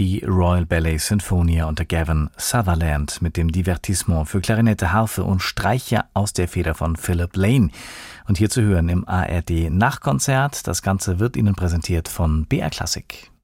Die Royal Ballet Sinfonia unter Gavin Sutherland mit dem Divertissement für Klarinette, Harfe und Streicher aus der Feder von Philip Lane. Und hier zu hören im ARD Nachtkonzert. Das Ganze wird Ihnen präsentiert von BR Classic.